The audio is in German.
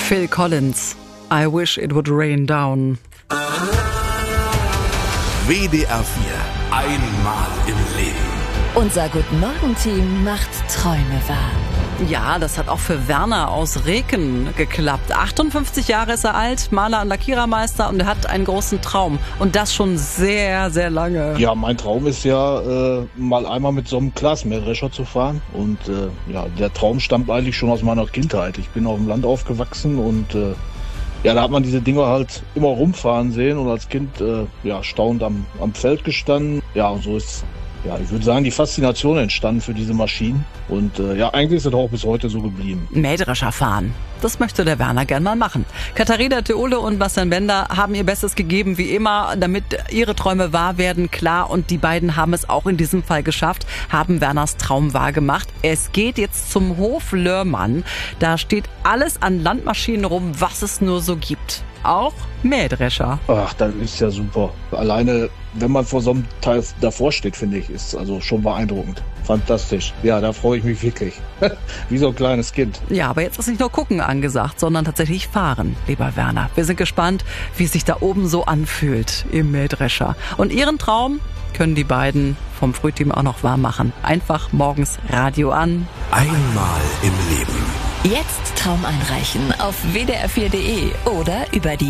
Phil Collins, I wish it would rain down. WDR 4, einmal im Leben. Unser Guten-Morgen-Team macht Träume wahr. Ja, das hat auch für Werner aus Reken geklappt. 58 Jahre ist er alt, Maler und Lackierermeister, und er hat einen großen Traum. Und das schon sehr, sehr lange. Ja, mein Traum ist ja, mal einmal mit so einem Glasmähdrescher zu fahren. Und der Traum stammt eigentlich schon aus meiner Kindheit. Ich bin auf dem Land aufgewachsen und da hat man diese Dinger halt immer rumfahren sehen und als Kind staunend am Feld gestanden. Ja, und so ist, ich würde sagen, die Faszination entstanden für diese Maschinen. Und eigentlich ist es auch bis heute so geblieben. Mähdrescher fahren. Das möchte der Werner gern mal machen. Katharina Theole und Bastian Bender haben ihr Bestes gegeben, wie immer, damit ihre Träume wahr werden, klar. Und die beiden haben es auch in diesem Fall geschafft, haben Werners Traum wahr gemacht. Es geht jetzt zum Hof Lörmann. Da steht alles an Landmaschinen rum, was es nur so gibt. Auch Mähdrescher. Ach, das ist ja super. Alleine, wenn man vor so einem Teil davor steht, finde ich, ist also schon beeindruckend. Fantastisch. Ja, da freue ich mich wirklich. Wie so ein kleines Kind. Ja, aber jetzt ist nicht nur gucken angesagt, sondern tatsächlich fahren, lieber Werner. Wir sind gespannt, wie es sich da oben so anfühlt im Mähdrescher. Und ihren Traum können die beiden vom Frühteam auch noch wahr machen. Einfach morgens Radio an. Einmal im Leben. Jetzt Traum einreichen auf wdr4.de oder über die